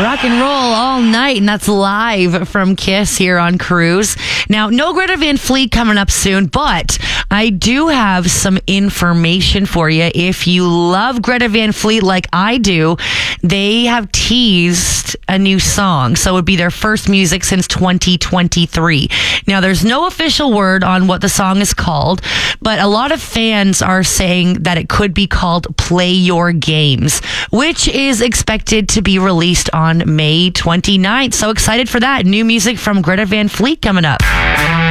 Rock and roll all night, and that's live from Kiss here on Cruise. Now, no Greta Van Fleet coming up soon, but I do have some information for you. If you love Greta Van Fleet like I do, they have teased a new song. So it would be their first music since 2023. Now, there's no official word on what the song is called, but a lot of fans are saying that it could be called Play Your Games, which is expected to be released on May 29th. So excited for that. New music from Greta Van Fleet coming up.